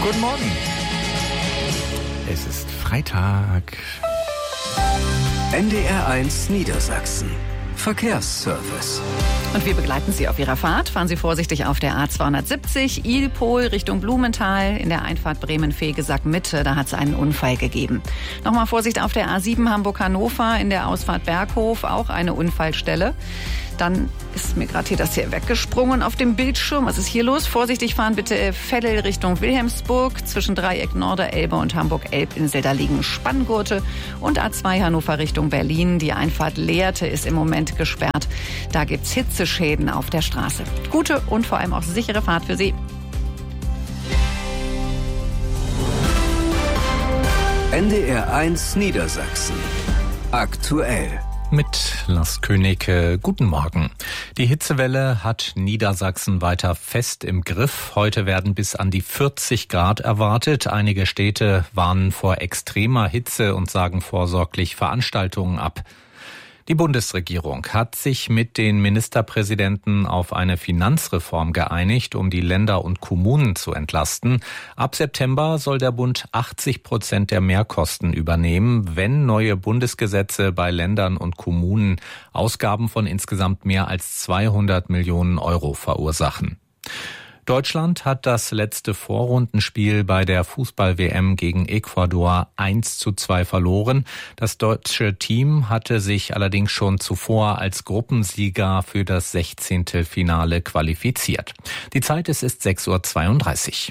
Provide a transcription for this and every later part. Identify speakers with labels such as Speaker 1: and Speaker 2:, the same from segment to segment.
Speaker 1: Guten Morgen. Es ist Freitag.
Speaker 2: NDR1 Niedersachsen. Verkehrsservice.
Speaker 3: Und wir begleiten Sie auf Ihrer Fahrt. Fahren Sie vorsichtig auf der A270 Ilpol Richtung Blumenthal in der Einfahrt Bremen-Vegesack-Mitte. Da hat es einen Unfall gegeben. Nochmal Vorsicht auf der A7 Hamburg-Hannover in der Ausfahrt Berghof. Auch eine Unfallstelle. Dann ist mir gerade hier das hier weggesprungen auf dem Bildschirm. Was ist hier los? Vorsichtig fahren bitte Veddel Richtung Wilhelmsburg. Zwischen Dreieck Norderelbe und Hamburg-Elbinsel. Da liegen Spanngurte. Und A2 Hannover Richtung Berlin. Die Einfahrt Lehrte ist im Moment gesperrt. Da gibt's Hitzeschäden auf der Straße. Gute und vor allem auch sichere Fahrt für Sie.
Speaker 2: NDR1 Niedersachsen. Aktuell.
Speaker 1: Mit Lars König, guten Morgen. Die Hitzewelle hat Niedersachsen weiter fest im Griff. Heute werden bis an die 40 Grad erwartet. Einige Städte warnen vor extremer Hitze und sagen vorsorglich Veranstaltungen ab. Die Bundesregierung hat sich mit den Ministerpräsidenten auf eine Finanzreform geeinigt, um die Länder und Kommunen zu entlasten. Ab September soll der Bund 80% der Mehrkosten übernehmen, wenn neue Bundesgesetze bei Ländern und Kommunen Ausgaben von insgesamt mehr als 200 Millionen Euro verursachen. Deutschland hat das letzte Vorrundenspiel bei der Fußball-WM gegen Ecuador 1:2 verloren. Das deutsche Team hatte sich allerdings schon zuvor als Gruppensieger für das 16. Finale qualifiziert. Die Zeit ist 6:32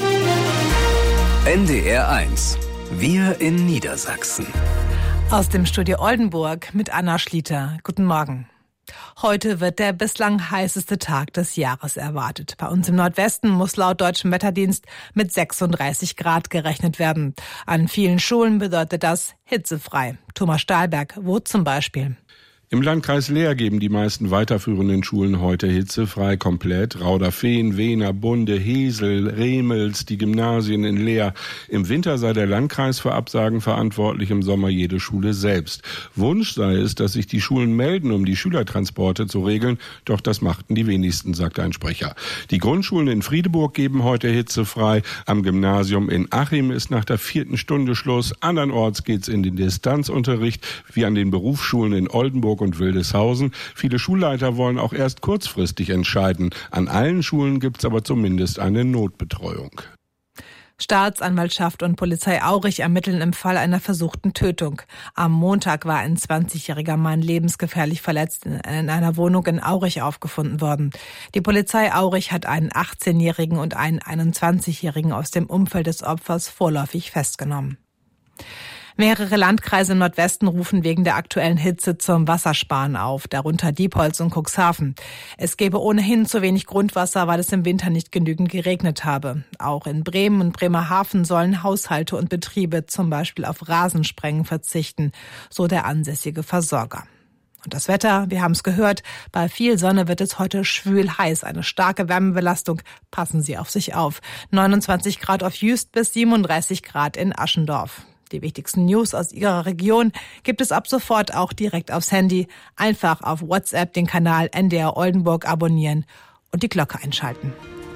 Speaker 1: Uhr.
Speaker 2: NDR1. Wir in Niedersachsen.
Speaker 4: Aus dem Studio Oldenburg mit Anna Schlieter. Guten Morgen. Heute wird der bislang heißeste Tag des Jahres erwartet. Bei uns im Nordwesten muss laut Deutschem Wetterdienst mit 36 Grad gerechnet werden. An vielen Schulen bedeutet das hitzefrei. Thomas Stahlberg, wo zum Beispiel?
Speaker 5: Im Landkreis Leer geben die meisten weiterführenden Schulen heute hitzefrei komplett. Rauderfehn, Wehner, Bunde, Hesel, Remels, die Gymnasien in Leer. Im Winter sei der Landkreis für Absagen verantwortlich, im Sommer jede Schule selbst. Wunsch sei es, dass sich die Schulen melden, um die Schülertransporte zu regeln. Doch das machten die wenigsten, sagt ein Sprecher. Die Grundschulen in Friedeburg geben heute hitzefrei. Am Gymnasium in Achim ist nach der 4. Stunde Schluss. Andernorts geht's in den Distanzunterricht, wie an den Berufsschulen in Oldenburg und Wildeshausen. Viele Schulleiter wollen auch erst kurzfristig entscheiden. An allen Schulen gibt's aber zumindest eine Notbetreuung.
Speaker 4: Staatsanwaltschaft und Polizei Aurich ermitteln im Fall einer versuchten Tötung. Am Montag war ein 20-jähriger Mann lebensgefährlich verletzt in einer Wohnung in Aurich aufgefunden worden. Die Polizei Aurich hat einen 18-jährigen und einen 21-jährigen aus dem Umfeld des Opfers vorläufig festgenommen. Mehrere Landkreise im Nordwesten rufen wegen der aktuellen Hitze zum Wassersparen auf, darunter Diepholz und Cuxhaven. Es gäbe ohnehin zu wenig Grundwasser, weil es im Winter nicht genügend geregnet habe. Auch in Bremen und Bremerhaven sollen Haushalte und Betriebe zum Beispiel auf Rasensprengen verzichten, so der ansässige Versorger. Und das Wetter, wir haben es gehört, bei viel Sonne wird es heute schwül heiß. Eine starke Wärmebelastung, passen Sie auf sich auf. 29 Grad auf Jüst bis 37 Grad in Aschendorf. Die wichtigsten News aus Ihrer Region gibt es ab sofort auch direkt aufs Handy. Einfach auf WhatsApp den Kanal NDR Oldenburg abonnieren und die Glocke einschalten.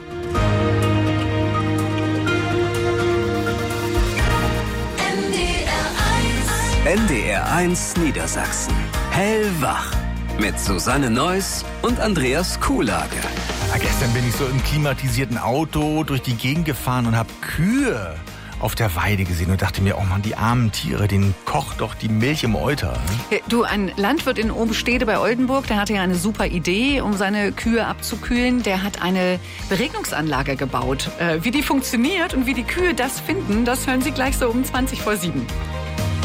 Speaker 2: NDR1 Niedersachsen. Hellwach. Mit Susanne Neuss und Andreas Kuhlage.
Speaker 1: Gestern bin ich so im klimatisierten Auto durch die Gegend gefahren und habe Kühe auf der Weide gesehen und dachte mir, oh Mann, die armen Tiere, denen kocht doch die Milch im Euter.
Speaker 3: Du, ein Landwirt in Obenstede bei Oldenburg, der hatte ja eine super Idee, um seine Kühe abzukühlen. Der hat eine Beregnungsanlage gebaut. Wie die funktioniert und wie die Kühe das finden, das hören Sie gleich so um 7:20.